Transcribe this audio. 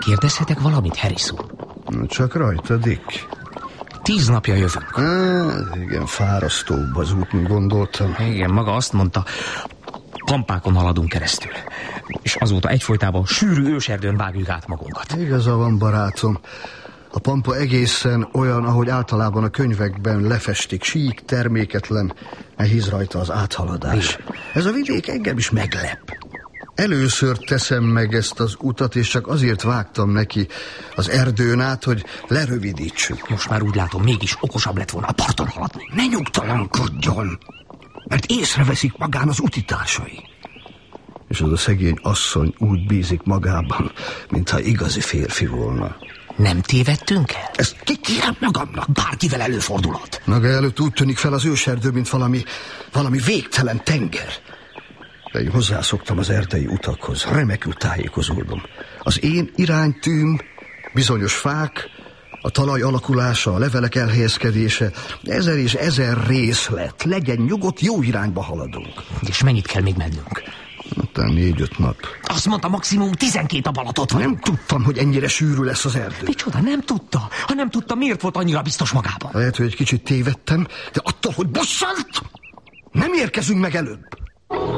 Kérdezhetek valamit, Harris úr? Csak rajta, Dick. 10 napja jövünk. Igen, fárasztóbb az út, mint gondoltam. Igen, maga azt mondta, pampákon haladunk keresztül. És azóta egyfolytában sűrű őserdőn vágjuk át magunkat. Igaza van, barátom. A pampa egészen olyan, ahogy általában a könyvekben lefestik, sík, terméketlen, nehéz rajta az áthaladás. Ez a vidék engem is meglep. Először teszem meg ezt az utat, és csak azért vágtam neki az erdőn át, hogy lerövidítsük. Most már úgy látom, mégis okosabb lett volna a parton haladni. Ne nyugtalankodjon, mert észreveszik magán az utitársai. És az a szegény asszony úgy bízik magában, mintha igazi férfi volna. Nem tévedtünk el? Ezt kikérem magamnak, bárkivel előfordulhat. Maga előtt úgy tűnik fel az őserdő, mint valami végtelen tenger. De én hozzászoktam az erdei utakhoz, remekül tájékozódom. Az én iránytűm, bizonyos fák, a talaj alakulása, a levelek elhelyezkedése, 1000 és 1000 részlet. Legyen nyugodt, jó irányba haladunk. És mennyit kell még mennünk? Talán 4-5 nap. Azt mondta, maximum 12 a Balatot. Nem tudtam, hogy ennyire sűrű lesz az erdő. Micsoda, nem tudta? Ha nem tudta, miért volt annyira biztos magában? Lehet, hogy egy kicsit tévedtem, de attól, hogy bosszant, nem érkezünk meg előbb.